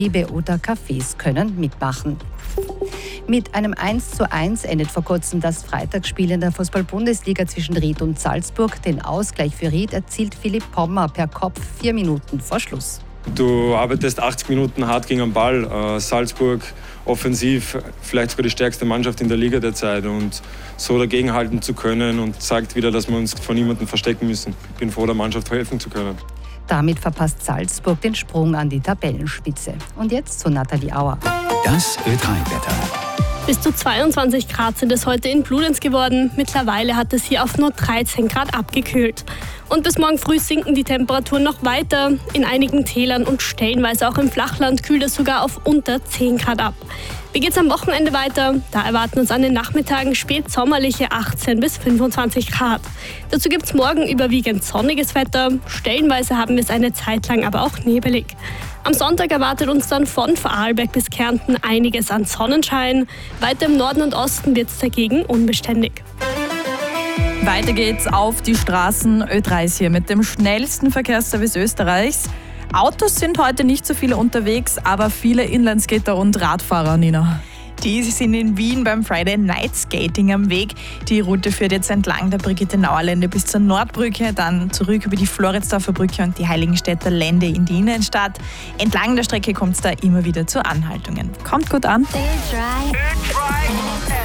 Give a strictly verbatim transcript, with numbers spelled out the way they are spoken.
Betriebe oder Cafés können mitmachen. Mit einem eins zu eins endet vor kurzem das Freitagsspiel in der Fußball-Bundesliga zwischen Ried und Salzburg. Den Ausgleich für Ried erzielt Philipp Pommer per Kopf vier Minuten vor Schluss. Du arbeitest achtzig Minuten hart gegen den Ball. Äh, Salzburg offensiv vielleicht sogar die stärkste Mannschaft in der Liga derzeit. Und so dagegenhalten zu können und zeigt wieder, dass wir uns vor niemandem verstecken müssen. Ich bin froh, der Mannschaft helfen zu können. Damit verpasst Salzburg den Sprung an die Tabellenspitze. Und jetzt zu Nathalie Auer. Das Ö drei Wetter. Bis zu zweiundzwanzig Grad sind es heute in Bludenz geworden. Mittlerweile hat es hier auf nur dreizehn Grad abgekühlt. Und bis morgen früh sinken die Temperaturen noch weiter. In einigen Tälern und stellenweise auch im Flachland kühlt es sogar auf unter zehn Grad ab. Wie geht's am Wochenende weiter? Da erwarten uns an den Nachmittagen spätsommerliche achtzehn bis fünfundzwanzig Grad. Dazu gibt's morgen überwiegend sonniges Wetter. Stellenweise haben wir es eine Zeit lang aber auch nebelig. Am Sonntag erwartet uns dann von Vorarlberg bis Kärnten einiges an Sonnenschein. Weiter im Norden und Osten wird es dagegen unbeständig. Weiter geht's auf die Straßen. Ö drei ist hier mit dem schnellsten Verkehrsservice Österreichs. Autos sind heute nicht so viele unterwegs, aber viele Inlineskater und Radfahrer, Nina. Die sind in Wien beim Friday Night Skating am Weg. Die Route führt jetzt entlang der Brigitte-Nauer-Lände bis zur Nordbrücke, dann zurück über die Floridsdorfer Brücke und die Heiligenstädter Lände in die Innenstadt. Entlang der Strecke kommt es da immer wieder zu Anhaltungen. Kommt gut an. Ö drei